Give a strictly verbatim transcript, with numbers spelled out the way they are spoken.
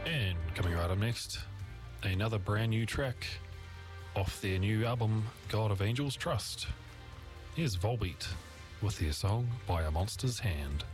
And coming right up next, another brand new track off their new album, God of Angels Trust. Here's Volbeat with their song By a Monster's Hand.